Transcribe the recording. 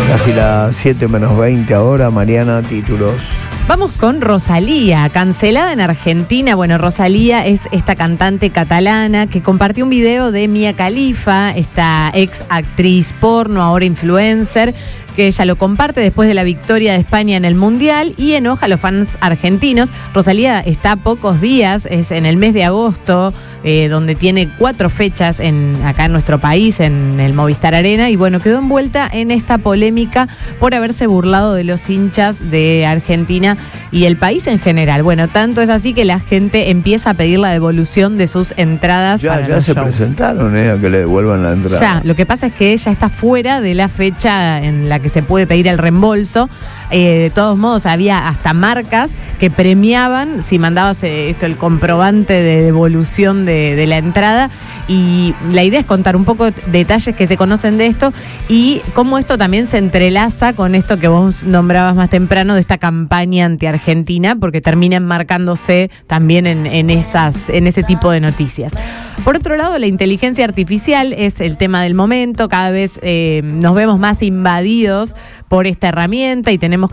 Casi las 7 menos 20 ahora, Mariana, títulos. Vamos con Rosalía, cancelada en Argentina. Bueno, Rosalía es esta cantante catalana que compartió un video de Mia Khalifa, esta ex actriz porno, ahora influencer, que ella lo comparte después de la victoria de España en el Mundial y enoja a los fans argentinos. Rosalía está a pocos días, es en el mes de agosto, donde tiene 4 fechas acá en nuestro país, en el Movistar Arena, y bueno, quedó envuelta en esta polémica por haberse burlado de los hinchas de Argentina y el país en general. Bueno, tanto es así que la gente empieza a pedir la devolución de sus entradas. Ya se shows. Presentaron a que le devuelvan la entrada. Ya, lo que pasa es que ella está fuera de la fecha en la que se puede pedir el reembolso. De todos modos, había hasta marcas que premiaban si mandabas el comprobante de devolución de la entrada. Y la idea es contar un poco detalles que se conocen de esto y cómo esto también se entrelaza con esto que vos nombrabas más temprano de esta campaña anti-argentina, porque termina enmarcándose también en ese tipo de noticias. Por otro lado, la inteligencia artificial es el tema del momento. Cada vez nos vemos más invadidos por esta herramienta y tenemos